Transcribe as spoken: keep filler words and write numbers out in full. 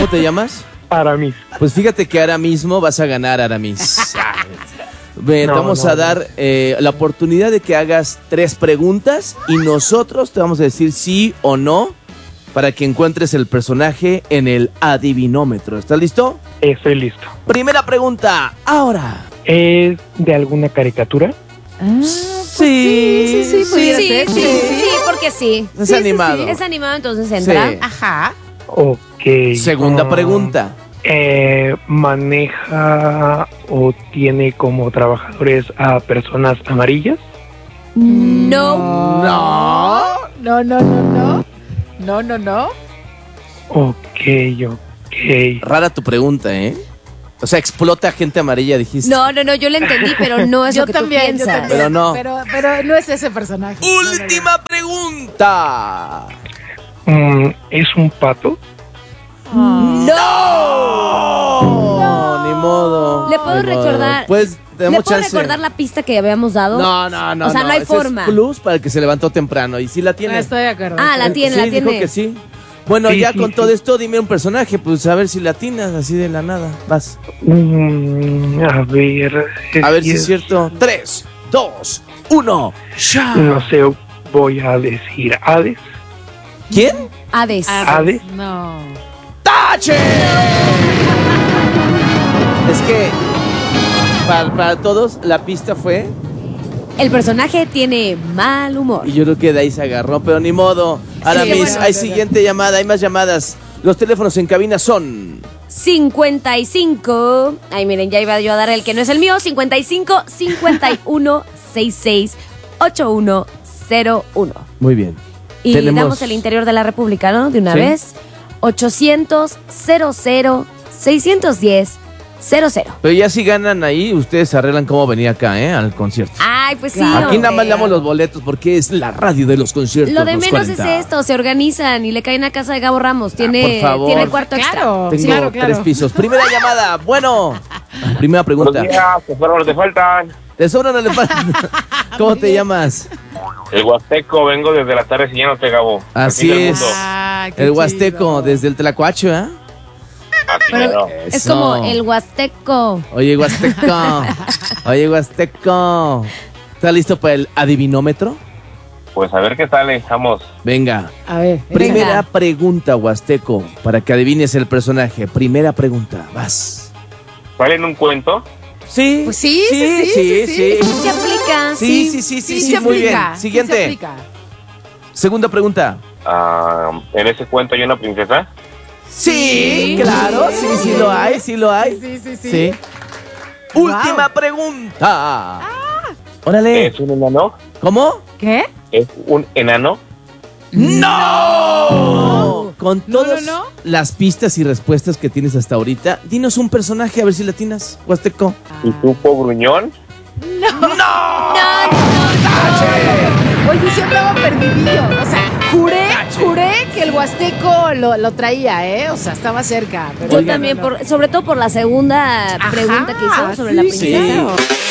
¿Cómo te llamas? Aramis. Pues fíjate que ahora mismo vas a ganar, Aramis. Ven, No, te vamos no, a dar eh, la oportunidad de que hagas tres preguntas y nosotros te vamos a decir sí o no para que encuentres el personaje en el adivinómetro. ¿Estás listo? Estoy listo. Primera pregunta, ahora. ¿Es de alguna caricatura? Ah, pues sí, sí, sí, Sí, pudiera sí, ser, sí, sí, sí, porque sí. Es Sí, sí, animado. sí. Es animado, entonces entra. Sí. Ajá. Ok. Segunda Ah, pregunta. eh, ¿Maneja o tiene como trabajadores a personas amarillas? No. No, no, no, no, no. No, no, no. Ok, ok. Rara tu pregunta, ¿eh? O sea, explota gente amarilla, dijiste. No, no, no, yo lo entendí, pero no es Yo lo que también, tú yo piensas. también. Pero no. Pero, pero no es ese personaje. No, no, no. Última pregunta. Mm, ¿Es un pato? ¡No! No, ni modo. ¿Le puedo Ni modo. recordar? Pues, ¿Le tenemos puedo chance. recordar la pista que habíamos dado? No, no, no. O sea, no hay ese forma. Es plus para el que se levantó temprano. Y sí la tiene. No estoy de acuerdo. Ah, la tiene, sí, la dijo tiene. que sí. Bueno, Sí, ya sí, con sí. todo esto, dime un personaje, pues a ver si latinas así de la nada. Vas. Mm, a ver. A ver si es cierto. Tres, dos, uno. ¡Ya! No sé, voy a decir Hades. ¿Quién? Hades. Hades. No. ¡Tache! Es que para, para todos la pista fue El personaje tiene mal humor. y yo creo que de ahí se agarró, pero ni modo. Ahora Sí, mis, bueno, hay bueno. siguiente llamada, hay más llamadas. Los teléfonos en cabina son cincuenta y cinco. Ay, miren, ya iba yo a dar el que no es el mío. cincuenta y cinco, cincuenta y uno, sesenta y seis, ochenta y uno cero uno. muy bien. Y Tenemos- damos el interior de la República, ¿no? De una Sí. vez. ochocientos, cero cero, seiscientos diez, cero cero. Pero ya si ganan ahí, ustedes arreglan cómo venir acá, ¿eh? Al concierto. Ay, pues sí. Claro. Aquí nada más hombre. damos los boletos porque es la radio de los conciertos. Lo de los menos cuarenta. es esto, se organizan y le caen a casa de Gabo Ramos. Tiene, por favor. tiene cuarto extra. Claro, Tengo claro, claro. tres pisos. Primera llamada. Bueno. Primera pregunta. Buenos días, ¿qué fueron los que faltan? De sobra no le falta. ¿Cómo te llamas? El Huasteco, vengo desde las tardes y ya no te Gabo. Al Así fin del es. mundo. Ah, qué El chido. Huasteco, desde el Tlacuacho, ¿eh? Así Pero mero. es Eso. como el Huasteco. Oye, Huasteco. Oye, Huasteco. ¿Estás listo para el adivinómetro? Pues a ver qué sale, vamos. Venga. A ver. Primera Venga. pregunta, Huasteco, para que adivines el personaje. Primera pregunta, vas. ¿Sale en un cuento? Sí. Pues sí, sí, sí, sí, sí. sí. Eso se aplica. Sí, sí, sí, sí, sí, se muy bien. aplica, sí Siguiente. se aplica. Segunda pregunta. Ah, ¿en ese cuento hay una princesa? Sí, claro, sí, sí lo hay, sí lo hay. Sí, sí, sí. Sí. Última pregunta. Órale. ¿Es un enano? ¿Cómo? ¿Qué? ¿Es un enano? ¡No! Con No, todas no, no. las pistas y respuestas que tienes hasta ahorita, dinos un personaje a ver si latinas, Huasteco. ¿Y tú, gruñón? Oye, sí andaba perdidillo. O sea, juré, juré que el Huasteco lo, lo traía, ¿eh? O sea, estaba cerca. Pero Yo Oigan, también, no, no. por, sobre todo por la segunda Ajá, pregunta que hizo sobre la sí, princesa. sí.